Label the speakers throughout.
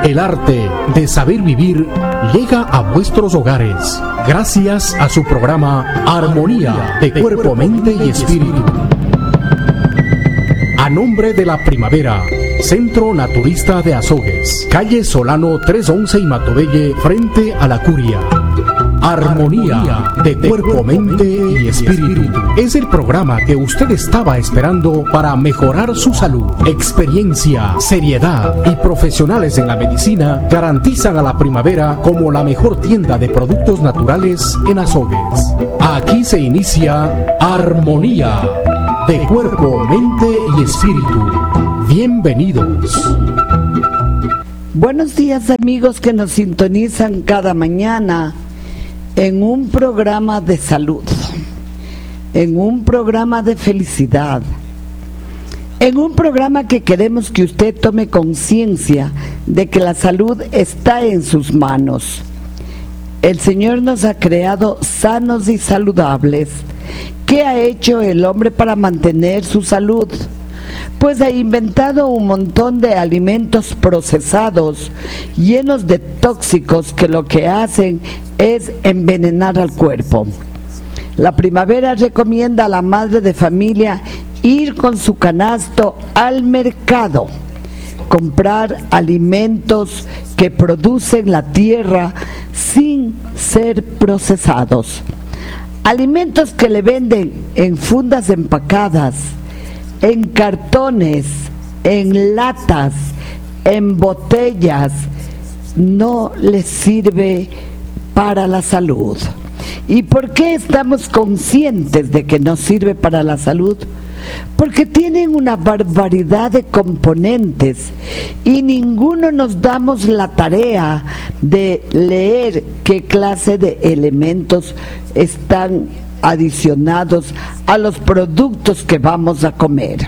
Speaker 1: El arte de saber vivir llega a vuestros hogares gracias a su programa Armonía de Cuerpo, Mente y Espíritu. A nombre de la Primavera, Centro Naturista de Azogues, calle Solano 311 y Matobelle, frente a la Curia. Armonía de Cuerpo, Mente y Espíritu es el programa que usted estaba esperando para mejorar su salud. Experiencia, seriedad y profesionales en la medicina garantizan a la Primavera como la mejor tienda de productos naturales en Azogues. Aquí se inicia Armonía de Cuerpo, Mente y Espíritu. Bienvenidos.
Speaker 2: Buenos días, amigos que nos sintonizan cada mañana en un programa de salud, en un programa de felicidad, en un programa que queremos que usted tome conciencia de que la salud está en sus manos. El Señor nos ha creado sanos y saludables. ¿Qué ha hecho el hombre para mantener su salud? Pues ha inventado un montón de alimentos procesados, llenos de tóxicos que lo que hacen es envenenar al cuerpo. La Primavera recomienda a la madre de familia ir con su canasto al mercado, comprar alimentos que producen la tierra sin ser procesados. Alimentos que le venden en fundas empacadas, en cartones, en latas, en botellas, no les sirve para la salud. ¿Y por qué estamos conscientes de que no sirve para la salud? Porque tienen una barbaridad de componentes y ninguno nos damos la tarea de leer qué clase de elementos están adicionados a los productos que vamos a comer.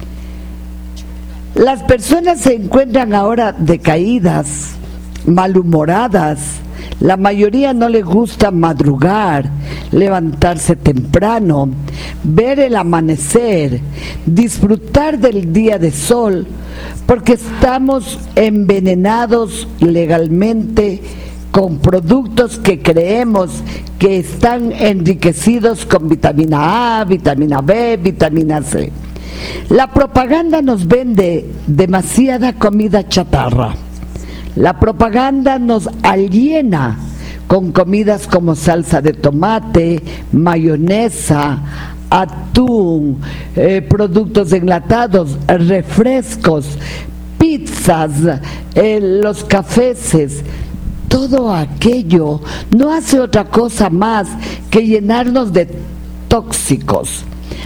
Speaker 2: Las personas se encuentran ahora decaídas, malhumoradas. La mayoría no le gusta madrugar, levantarse temprano, ver el amanecer, disfrutar del día de sol, porque estamos envenenados legalmente con productos que creemos que están enriquecidos con vitamina A, vitamina B, vitamina C. La propaganda nos vende demasiada comida chatarra. La propaganda nos aliena con comidas como salsa de tomate, mayonesa, atún, productos enlatados, refrescos, pizzas, los cafés. Todo aquello no hace otra cosa más que llenarnos de tóxicos.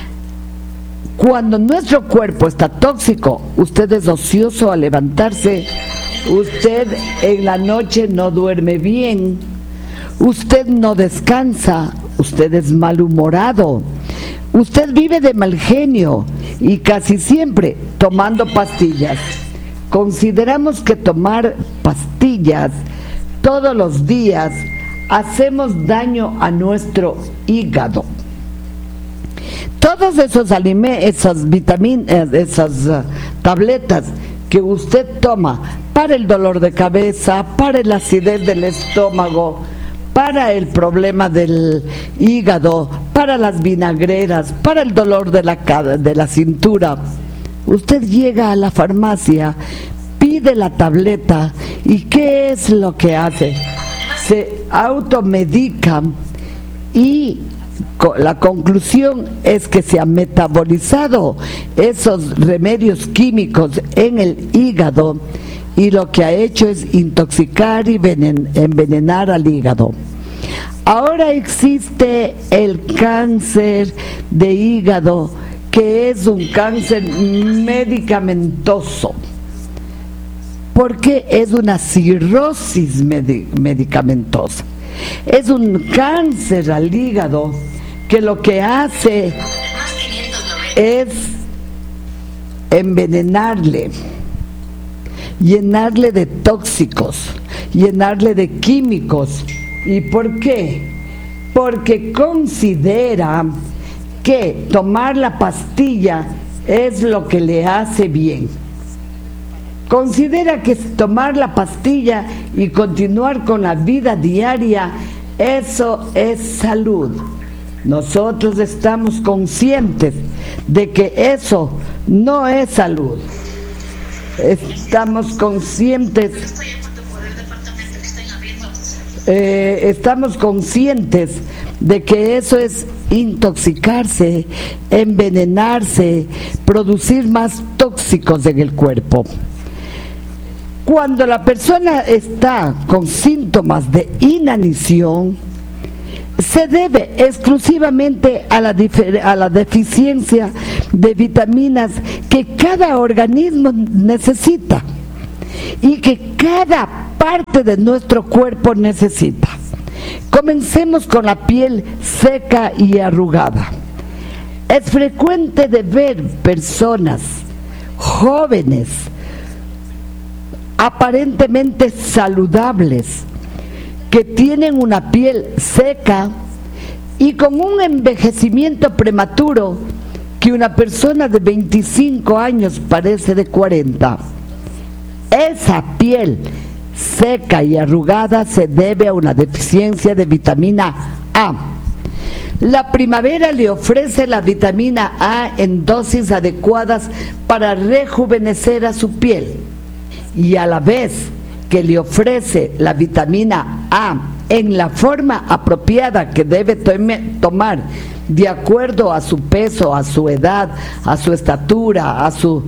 Speaker 2: Cuando nuestro cuerpo está tóxico, usted es ocioso al levantarse, usted en la noche no duerme bien, usted no descansa, usted es malhumorado, usted vive de mal genio y casi siempre tomando pastillas. Consideramos que tomar pastillas todos los días hacemos daño a nuestro hígado. Todos esas vitaminas, esas tabletas que usted toma para el dolor de cabeza, para la acidez del estómago, para el problema del hígado, para las vinagreras, para el dolor de la cintura, usted llega a la farmacia, pide la tableta y ¿qué es lo que hace? Se automedica y la conclusión es que se han metabolizado esos remedios químicos en el hígado y lo que ha hecho es intoxicar y envenenar al hígado. Ahora existe el cáncer de hígado, que es un cáncer medicamentoso, porque es una cirrosis medicamentosa. Es un cáncer al hígado que lo que hace es envenenarle, llenarle de tóxicos, llenarle de químicos. ¿Y por qué? Porque considera que tomar la pastilla es lo que le hace bien. considera que tomar la pastilla y continuar con la vida diaria, eso es salud. Nosotros estamos conscientes de que eso no es salud. Estamos conscientes de que eso es intoxicarse, envenenarse, producir más tóxicos en el cuerpo. Cuando la persona está con síntomas de inanición, se debe exclusivamente a la deficiencia de vitaminas que cada organismo necesita y que cada parte de nuestro cuerpo necesita. Comencemos con la piel seca y arrugada. Es frecuente de ver personas jóvenes, aparentemente saludables, que tienen una piel seca y con un envejecimiento prematuro que una persona de 25 años parece de 40. Esa piel seca y arrugada se debe a una deficiencia de vitamina A. La primavera le ofrece la vitamina A en dosis adecuadas para rejuvenecer a su piel, y a la vez que le ofrece la vitamina A en la forma apropiada que debe tomar de acuerdo a su peso, a su edad, a su estatura, a su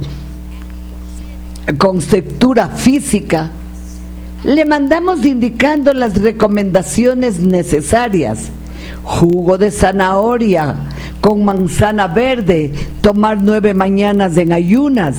Speaker 2: conceptura física, le mandamos indicando las recomendaciones necesarias. Jugo de zanahoria con manzana verde, tomar 9 mañanas en ayunas.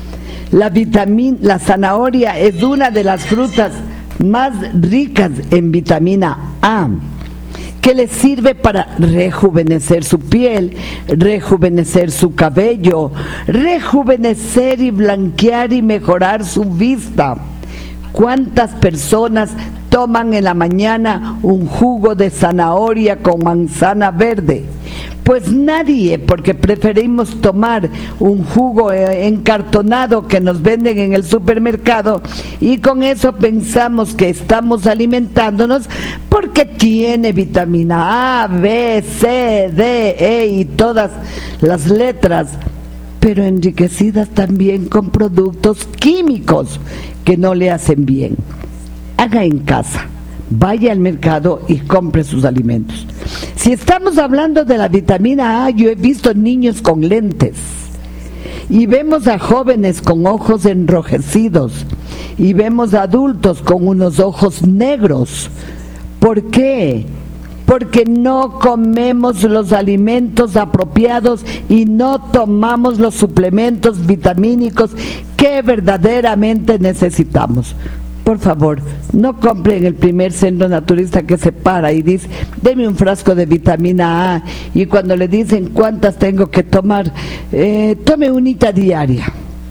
Speaker 2: La zanahoria es una de las frutas más ricas en vitamina A, que le sirve para rejuvenecer su piel, rejuvenecer su cabello, rejuvenecer y blanquear y mejorar su vista. ¿Cuántas personas toman en la mañana un jugo de zanahoria con manzana verde? Pues nadie, porque preferimos tomar un jugo encartonado que nos venden en el supermercado, y con eso pensamos que estamos alimentándonos porque tiene vitamina A, B, C, D, E y todas las letras, pero enriquecidas también con productos químicos que no le hacen bien. Haga en casa, vaya al mercado y compre sus alimentos. Si estamos hablando de la vitamina A, yo he visto niños con lentes y vemos a jóvenes con ojos enrojecidos y vemos a adultos con unos ojos negros. ¿Por qué? Porque no comemos los alimentos apropiados y no tomamos los suplementos vitamínicos que verdaderamente necesitamos. Por favor, no compre en el primer centro naturista que se para y dice, deme un frasco de vitamina A, y cuando le dicen cuántas tengo que tomar, tome unita diaria.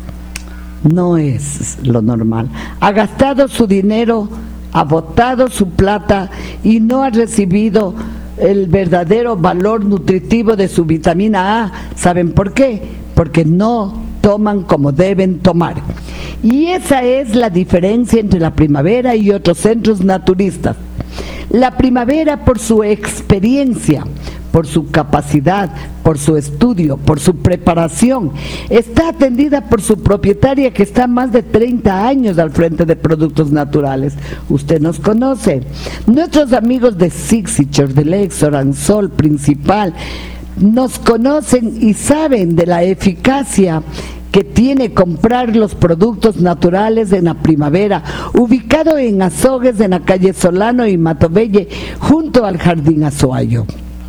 Speaker 2: No es lo normal. Ha gastado su dinero, ha botado su plata y no ha recibido el verdadero valor nutritivo de su vitamina A. ¿Saben por qué? Porque no toman como deben tomar. Y esa es la diferencia entre la primavera y otros centros naturistas. La primavera, por su experiencia, por su capacidad, por su estudio, por su preparación, está atendida por su propietaria, que está más de 30 años al frente de productos naturales. Usted nos conoce. Nuestros amigos de Sixichor, de Lexor, Ansol, Principal, nos conocen y saben de la eficacia que tiene comprar los productos naturales en la primavera, ubicado en Azogues, en la calle Solano y Matobelle, junto al Jardín Azuayo.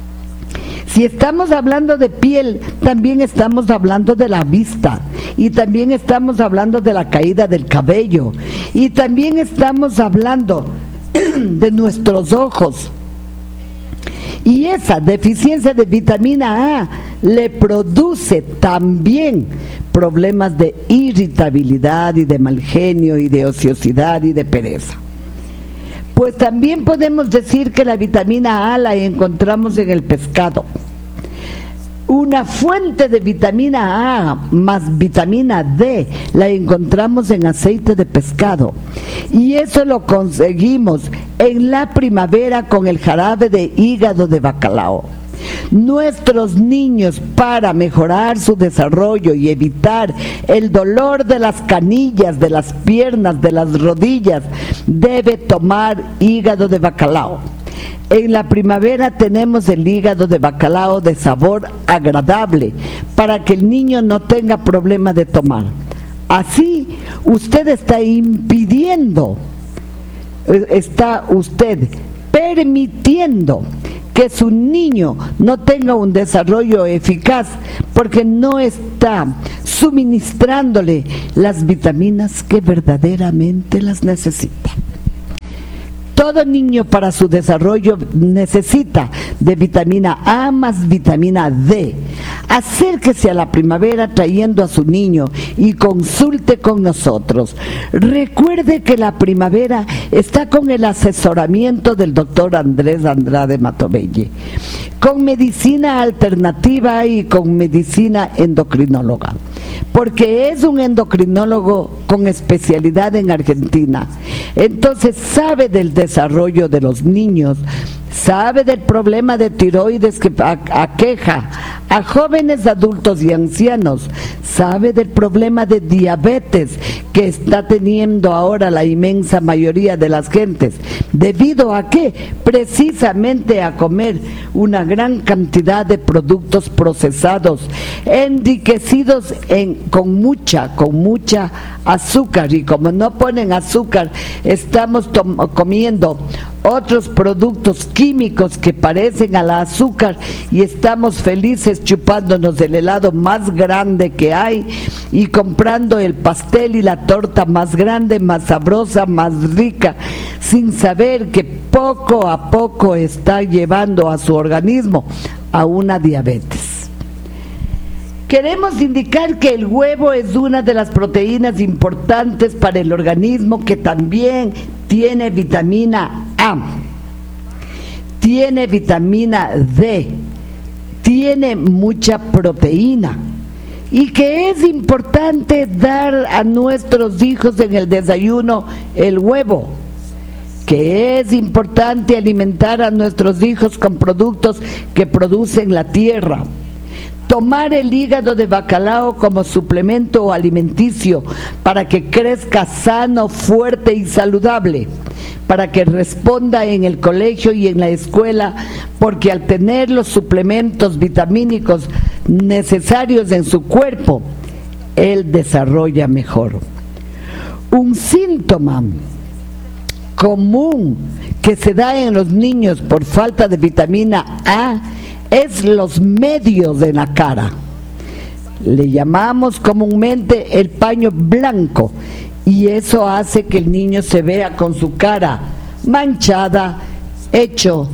Speaker 2: Si estamos hablando de piel, también estamos hablando de la vista, y también estamos hablando de la caída del cabello, y también estamos hablando de nuestros ojos. Y esa deficiencia de vitamina A le produce también problemas de irritabilidad y de mal genio y de ociosidad y de pereza. Pues también podemos decir que la vitamina A la encontramos en el pescado. Una fuente de vitamina A más vitamina D la encontramos en aceite de pescado, y eso lo conseguimos en la primavera con el jarabe de hígado de bacalao. Nuestros niños, para mejorar su desarrollo y evitar el dolor de las canillas, de las piernas, de las rodillas, debe tomar hígado de bacalao. En la primavera tenemos el hígado de bacalao de sabor agradable para que el niño no tenga problema de tomar. Así usted está permitiendo que su niño no tenga un desarrollo eficaz porque no está suministrándole las vitaminas que verdaderamente las necesita. Todo niño para su desarrollo necesita de vitamina A más vitamina D. Acérquese a la primavera trayendo a su niño y consulte con nosotros. Recuerde que la primavera está con el asesoramiento del doctor Andrés Andrade Matobelle, con medicina alternativa y con medicina endocrinóloga, porque es un endocrinólogo con especialidad en Argentina. Entonces sabe del desarrollo de los niños, sabe del problema de tiroides que aqueja a jóvenes, adultos y ancianos, sabe del problema de diabetes que está teniendo ahora la inmensa mayoría de las gentes. ¿Debido a qué? Precisamente a comer una gran cantidad de productos procesados, enriquecidos con mucha azúcar, y como no ponen azúcar, estamos comiendo otros productos químicos que parecen al azúcar y estamos felices chupándonos el helado más grande que hay y comprando el pastel y la torta más grande, más sabrosa, más rica, sin saber que poco a poco está llevando a su organismo a una diabetes. Queremos indicar que el huevo es una de las proteínas importantes para el organismo, que también tiene vitamina A, tiene vitamina D, tiene mucha proteína, y que es importante dar a nuestros hijos en el desayuno el huevo, que es importante alimentar a nuestros hijos con productos que producen la tierra. Tomar el hígado de bacalao como suplemento alimenticio para que crezca sano, fuerte y saludable, para que responda en el colegio y en la escuela, porque al tener los suplementos vitamínicos necesarios en su cuerpo, él desarrolla mejor. Un síntoma común que se da en los niños por falta de vitamina A es los medios de la cara. Le llamamos comúnmente el paño blanco, y eso hace que el niño se vea con su cara manchada, hecho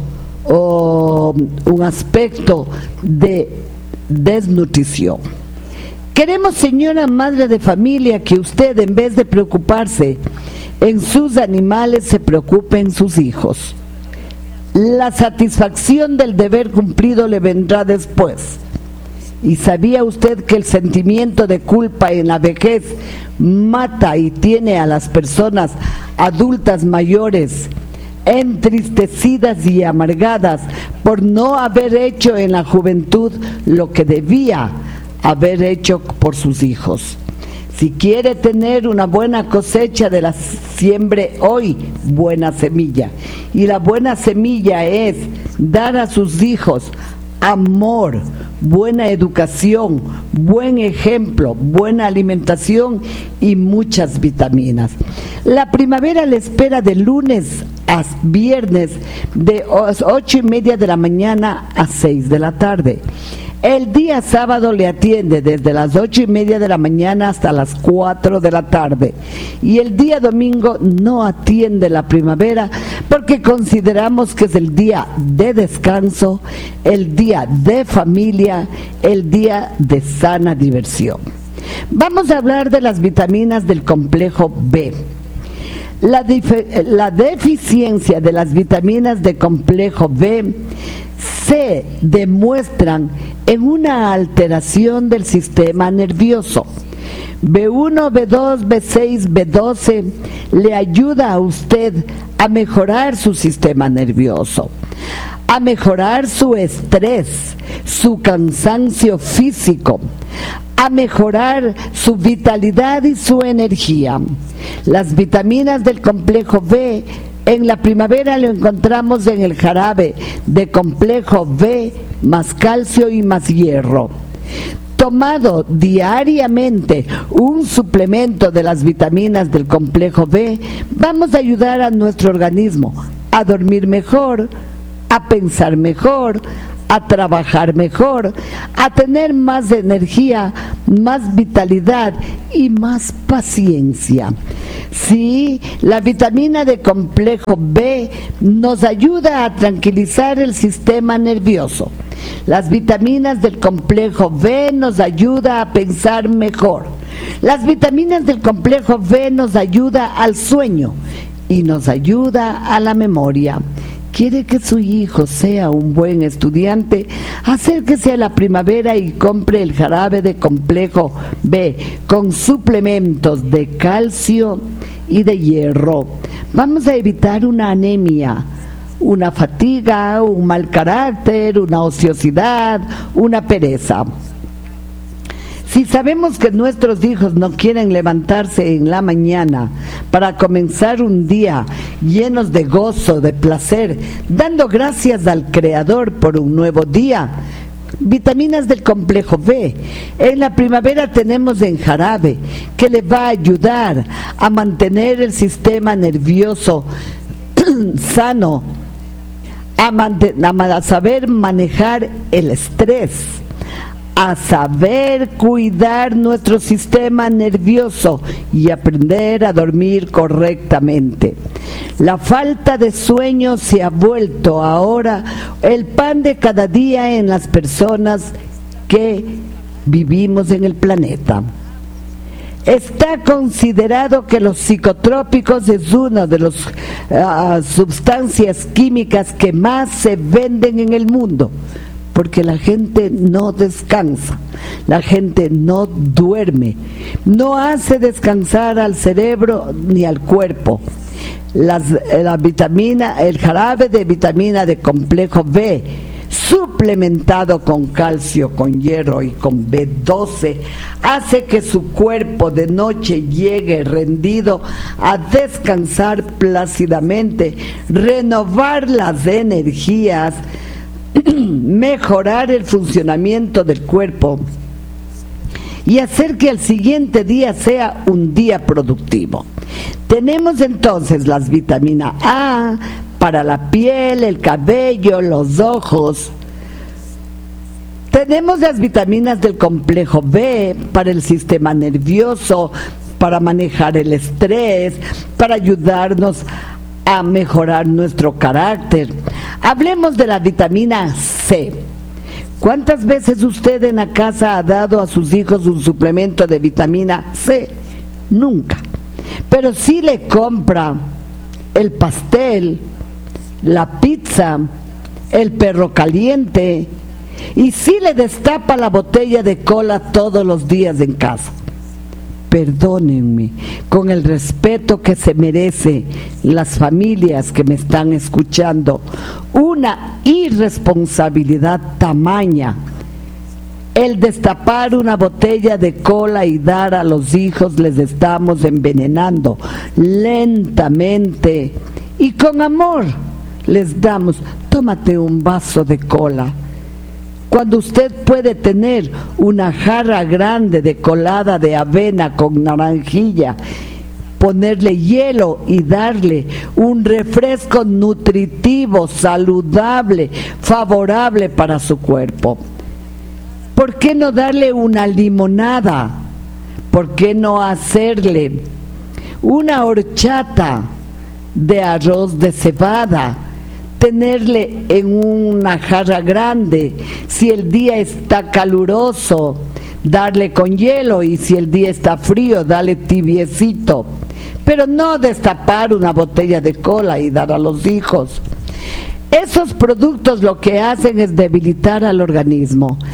Speaker 2: un aspecto de desnutrición. Queremos, señora madre de familia, que usted, en vez de preocuparse en sus animales, se preocupe en sus hijos. La satisfacción del deber cumplido le vendrá después. ¿Y sabía usted que el sentimiento de culpa en la vejez mata y tiene a las personas adultas mayores entristecidas y amargadas por no haber hecho en la juventud lo que debía haber hecho por sus hijos? Si quiere tener una buena cosecha, de la siembre hoy buena semilla. Y la buena semilla es dar a sus hijos amor, buena educación, buen ejemplo, buena alimentación y muchas vitaminas. La primavera le espera de lunes a viernes de 8:30 de la mañana a 6 de la tarde. El día sábado le atiende desde las 8:30 de la mañana hasta las 4 de la tarde. Y el día domingo no atiende la primavera porque consideramos que es el día de descanso, el día de familia, el día de sana diversión. Vamos a hablar de las vitaminas del complejo B. La deficiencia de las vitaminas del complejo B se demuestran en una alteración del sistema nervioso. B1, B2, B6, B12 le ayuda a usted a mejorar su sistema nervioso, a mejorar su estrés, su cansancio físico, a mejorar su vitalidad y su energía. Las vitaminas del complejo B en la primavera lo encontramos en el jarabe de complejo B más calcio y más hierro. Tomado diariamente un suplemento de las vitaminas del complejo B, vamos a ayudar a nuestro organismo a dormir mejor, a pensar mejor, a trabajar mejor, a tener más energía, más vitalidad y más paciencia. Sí, la vitamina de complejo B nos ayuda a tranquilizar el sistema nervioso. Las vitaminas del complejo B nos ayudan a pensar mejor. Las vitaminas del complejo B nos ayudan al sueño y nos ayuda a la memoria. ¿Quiere que su hijo sea un buen estudiante? Acérquese a la primavera y compre el jarabe de complejo B con suplementos de calcio y de hierro. Vamos a evitar una anemia, una fatiga, un mal carácter, una ociosidad, una pereza. Si sabemos que nuestros hijos no quieren levantarse en la mañana para comenzar un día llenos de gozo, de placer, dando gracias al Creador por un nuevo día, vitaminas del complejo B. En la primavera tenemos en jarabe que le va a ayudar a mantener el sistema nervioso sano, a saber manejar el estrés, a saber cuidar nuestro sistema nervioso y aprender a dormir correctamente. La falta de sueño se ha vuelto ahora el pan de cada día en las personas que vivimos en el planeta. Está considerado que los psicotrópicos es una de las sustancias químicas que más se venden en el mundo, porque la gente no descansa, la gente no duerme, no hace descansar al cerebro ni al cuerpo. El jarabe de vitamina de complejo B, suplementado con calcio, con hierro y con B12, hace que su cuerpo de noche llegue rendido a descansar plácidamente, renovar las energías, mejorar el funcionamiento del cuerpo y hacer que el siguiente día sea un día productivo. Tenemos entonces las vitaminas A para la piel, el cabello, los ojos. Tenemos las vitaminas del complejo B para el sistema nervioso, para manejar el estrés, para ayudarnos a mejorar nuestro carácter. Hablemos de la vitamina C. ¿Cuántas veces usted en la casa ha dado a sus hijos un suplemento de vitamina C? Nunca. Pero sí le compra el pastel, la pizza, el perro caliente, y sí le destapa la botella de cola todos los días en casa. Perdónenme, con el respeto que se merece las familias que me están escuchando, una irresponsabilidad tamaña el destapar una botella de cola y dar a los hijos. Les estamos envenenando lentamente y con amor les damos: tómate un vaso de cola, cuando usted puede tener una jarra grande de colada de avena con naranjilla, ponerle hielo y darle un refresco nutritivo, saludable, favorable para su cuerpo. ¿Por qué no darle una limonada? ¿Por qué no hacerle una horchata de arroz de cebada? Tenerle en una jarra grande, si el día está caluroso, darle con hielo, y si el día está frío, darle tibiecito, pero no destapar una botella de cola y dar a los hijos. Esos productos lo que hacen es debilitar al organismo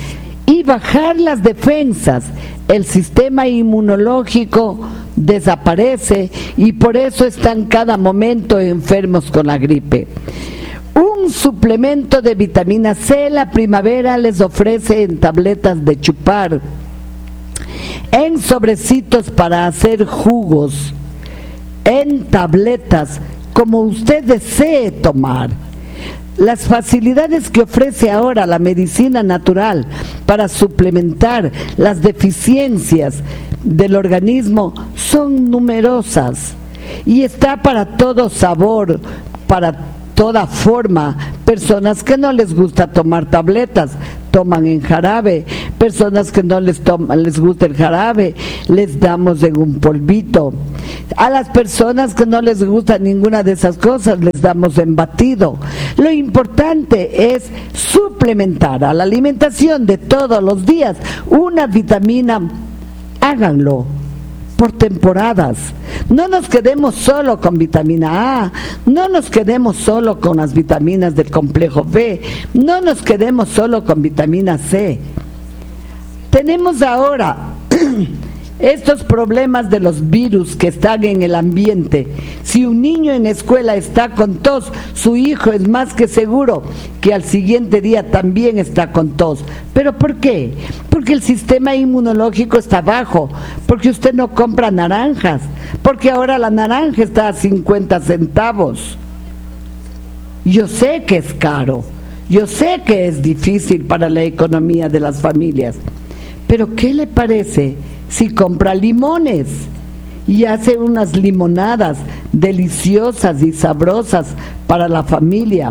Speaker 2: y bajar las defensas. El sistema inmunológico desaparece y por eso están cada momento enfermos con la gripe. Un suplemento de vitamina C la primavera les ofrece en tabletas de chupar, en sobrecitos para hacer jugos, en tabletas, como usted desee tomar. Las facilidades que ofrece ahora la medicina natural para suplementar las deficiencias del organismo son numerosas y está para todo sabor, para toda forma. Personas que no les gusta tomar tabletas, toman en jarabe. Personas que no les gusta el jarabe, les damos en un polvito. A las personas que no les gusta ninguna de esas cosas, les damos en batido. Lo importante es suplementar a la alimentación de todos los días una vitamina. Háganlo por temporadas. No nos quedemos solo con vitamina A, no nos quedemos solo con las vitaminas del complejo B, no nos quedemos solo con vitamina C. Tenemos ahora estos problemas de los virus que están en el ambiente. Si un niño en la escuela está con tos, su hijo es más que seguro que al siguiente día también está con tos. ¿Pero por qué? Porque el sistema inmunológico está bajo, porque usted no compra naranjas, porque ahora la naranja está a 50 centavos. Yo sé que es caro, yo sé que es difícil para la economía de las familias, pero ¿qué le parece si compra limones y hace unas limonadas deliciosas y sabrosas para la familia?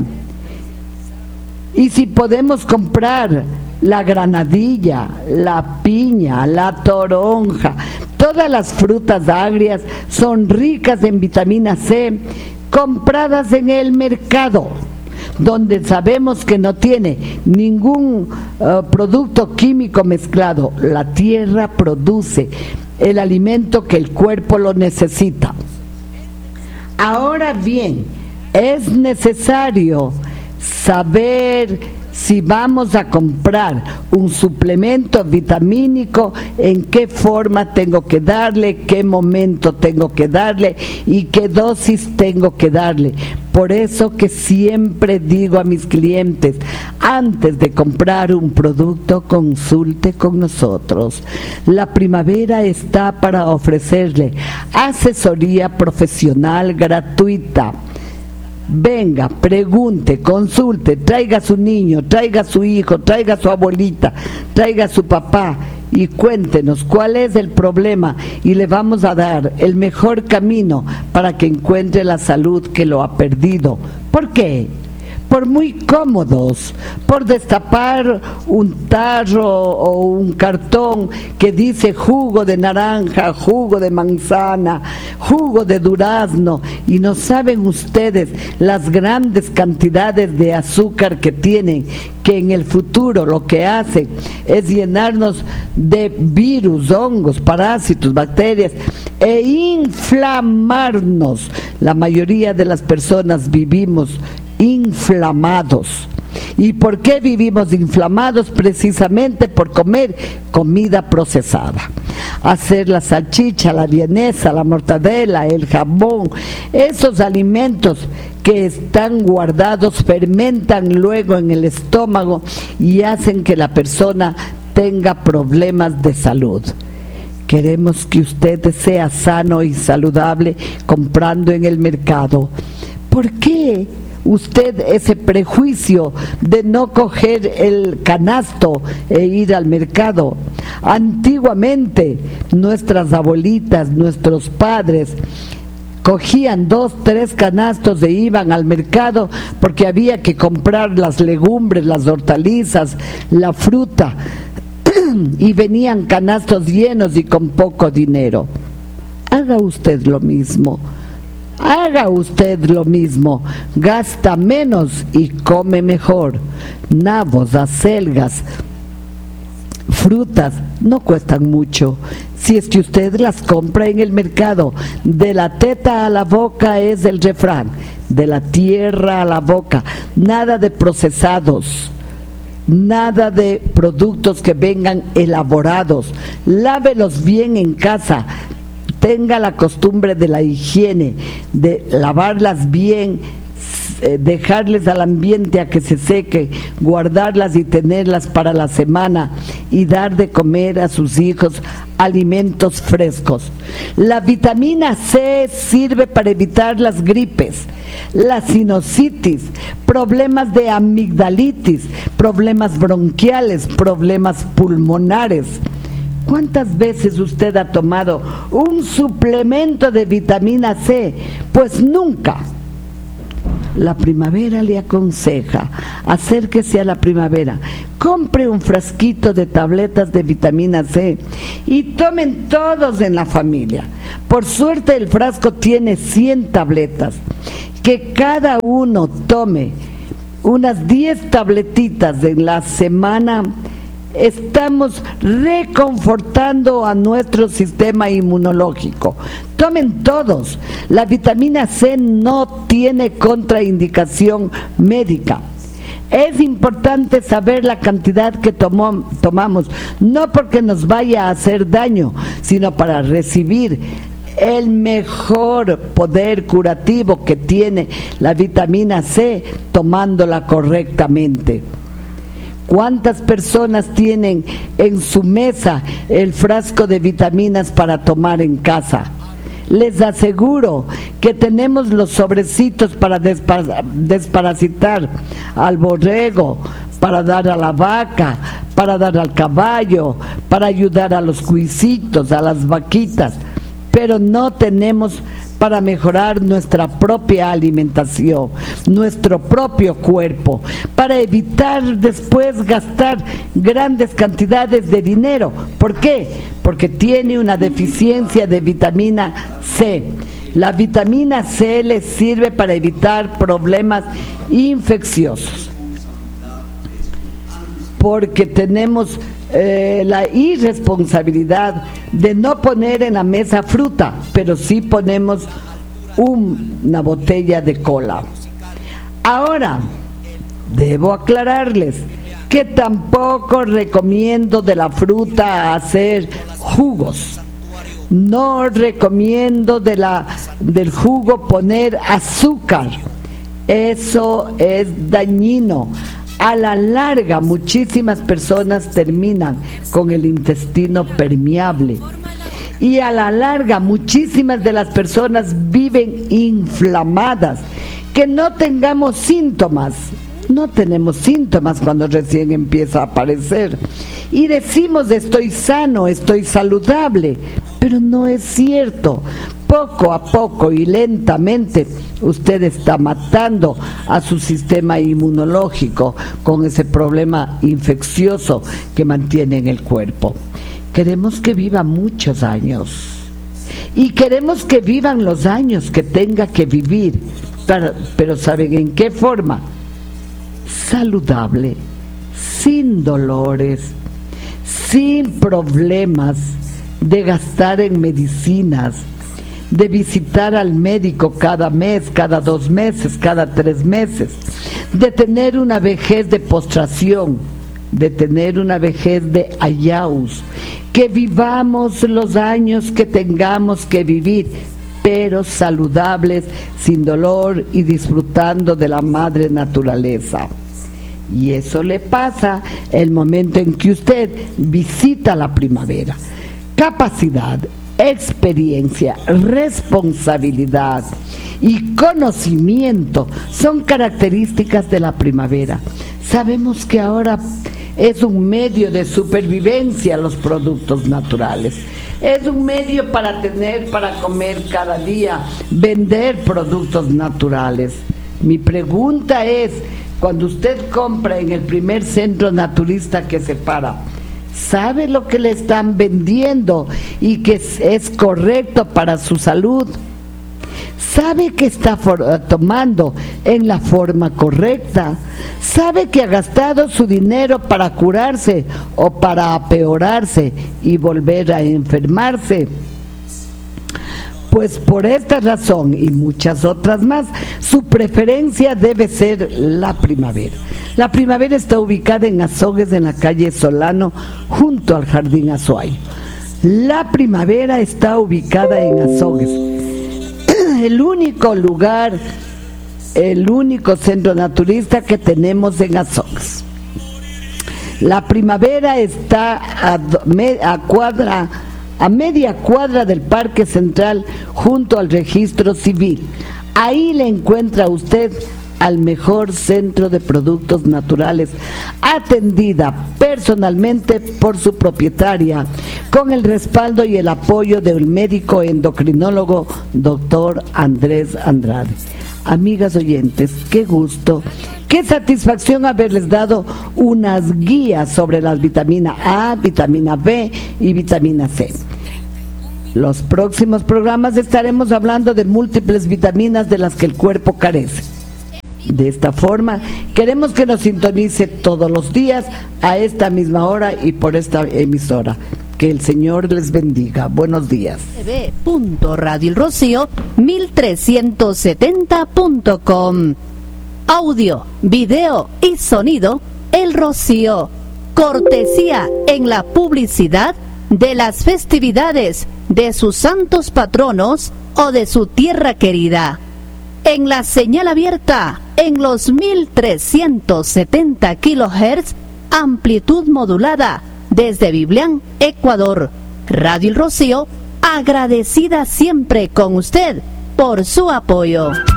Speaker 2: Y si podemos comprar la granadilla, la piña, la toronja, todas las frutas agrias son ricas en vitamina C, compradas en el mercado, donde sabemos que no tiene ningún producto químico mezclado. La tierra produce el alimento que el cuerpo lo necesita. Ahora bien, es necesario saber si vamos a comprar un suplemento vitamínico, en qué forma tengo que darle, qué momento tengo que darle y qué dosis tengo que darle. Por eso que siempre digo a mis clientes, antes de comprar un producto, consulte con nosotros. La primavera está para ofrecerle asesoría profesional gratuita. Venga, pregunte, consulte, traiga a su niño, traiga a su hijo, traiga a su abuelita, traiga a su papá y cuéntenos cuál es el problema y le vamos a dar el mejor camino para que encuentre la salud que lo ha perdido. ¿Por qué? Por muy cómodos, por destapar un tarro o un cartón que dice jugo de naranja, jugo de manzana, jugo de durazno, y no saben ustedes las grandes cantidades de azúcar que tienen, que en el futuro lo que hacen es llenarnos de virus, hongos, parásitos, bacterias e inflamarnos. La mayoría de las personas vivimos inflamados. ¿Y por qué vivimos inflamados? Precisamente por comer comida procesada. Hacer la salchicha, la vienesa, la mortadela, el jamón, esos alimentos que están guardados fermentan luego en el estómago y hacen que la persona tenga problemas de salud. Queremos que usted sea sano y saludable comprando en el mercado. ¿Por qué usted ese prejuicio de no coger el canasto e ir al mercado? Antiguamente nuestras abuelitas, nuestros padres cogían 2, 3 canastos e iban al mercado porque había que comprar las legumbres, las hortalizas, la fruta, y venían canastos llenos y con poco dinero. Haga usted lo mismo. Haga usted lo mismo, gasta menos y come mejor. Nabos, acelgas, frutas no cuestan mucho si es que usted las compra en el mercado. De la teta a la boca es el refrán, de la tierra a la boca, nada de procesados. nada de productos que vengan elaborados, lávelos bien en casa, tenga la costumbre de la higiene, de lavarlas bien, dejarles al ambiente a que se seque, guardarlas y tenerlas para la semana y dar de comer a sus hijos alimentos frescos. La vitamina C sirve para evitar las gripes, la sinusitis, problemas de amigdalitis, problemas bronquiales, problemas pulmonares. ¿Cuántas veces usted ha tomado un suplemento de vitamina C? Pues nunca. La primavera le aconseja, acérquese a la primavera, compre un frasquito de tabletas de vitamina C y tomen todos en la familia. Por suerte el frasco tiene 100 tabletas, que cada uno tome unas 10 tabletitas en la semana. Estamos reconfortando a nuestro sistema inmunológico. Tomen todos. La vitamina C no tiene contraindicación médica. Es importante saber la cantidad que tomamos, no porque nos vaya a hacer daño, sino para recibir el mejor poder curativo que tiene la vitamina C tomándola correctamente. ¿Cuántas personas tienen en su mesa el frasco de vitaminas para tomar en casa? Les aseguro que tenemos los sobrecitos para desparasitar al borrego, para dar a la vaca, para dar al caballo, para ayudar a los cuisitos, a las vaquitas, pero no tenemos para mejorar nuestra propia alimentación, nuestro propio cuerpo, para evitar después gastar grandes cantidades de dinero. ¿Por qué? Porque tiene una deficiencia de vitamina C. La vitamina C le sirve para evitar problemas infecciosos. Porque tenemos la irresponsabilidad de no poner en la mesa fruta, pero sí ponemos una botella de cola. Ahora, debo aclararles que tampoco recomiendo de la fruta hacer jugos. No recomiendo del jugo poner azúcar. Eso es dañino. A la larga, muchísimas personas terminan con el intestino permeable. Y a la larga, muchísimas de las personas viven inflamadas. Que no tengamos síntomas. No tenemos síntomas cuando recién empieza a aparecer. Y decimos, estoy sano, estoy saludable. Pero no es cierto. Poco a poco y lentamente usted está matando a su sistema inmunológico con ese problema infeccioso que mantiene en el cuerpo. Queremos que viva muchos años y queremos que vivan los años que tenga que vivir, pero ¿saben en qué forma? Saludable, sin dolores, sin problemas de gastar en medicinas, de visitar al médico cada mes, cada 2 meses, cada 3 meses, de tener una vejez de postración, de tener una vejez de ayaus, que vivamos los años que tengamos que vivir, pero saludables, sin dolor y disfrutando de la madre naturaleza. Y eso le pasa el momento en que usted visita la primavera. Capacidad, experiencia, responsabilidad y conocimiento son características de la primavera. Sabemos que ahora es un medio de supervivencia los productos naturales. Es un medio para tener, para comer cada día, vender productos naturales. Mi pregunta es, cuando usted compra en el primer centro naturista que se para, ¿sabe lo que le están vendiendo y que es correcto para su salud? ¿Sabe que está tomando en la forma correcta? ¿Sabe que ha gastado su dinero para curarse o para apeorarse y volver a enfermarse? Pues por esta razón y muchas otras más, su preferencia debe ser la primavera. La Primavera está ubicada en Azogues, en la calle Solano, junto al Jardín Azuay. La Primavera está ubicada en Azogues. El único lugar, el único centro naturista que tenemos en Azogues. La Primavera está a media cuadra del Parque Central, junto al Registro Civil. Ahí le encuentra usted al mejor centro de productos naturales, atendida personalmente por su propietaria, con el respaldo y el apoyo del médico endocrinólogo doctor Andrés Andrade. Amigas oyentes, qué gusto, qué satisfacción haberles dado unas guías sobre las vitaminas A, vitamina B y vitamina C. Los próximos programas estaremos hablando de múltiples vitaminas de las que el cuerpo carece. De esta forma, queremos que nos sintonice todos los días a esta misma hora y por esta emisora. Que el Señor les bendiga. Buenos días.
Speaker 3: Radio El Rocío 1370.com. Audio, video y sonido El Rocío. Cortesía en la publicidad de las festividades de sus santos patronos o de su tierra querida. En la señal abierta en los 1370 kHz, amplitud modulada desde Biblián, Ecuador. Radio El Rocío, agradecida siempre con usted por su apoyo.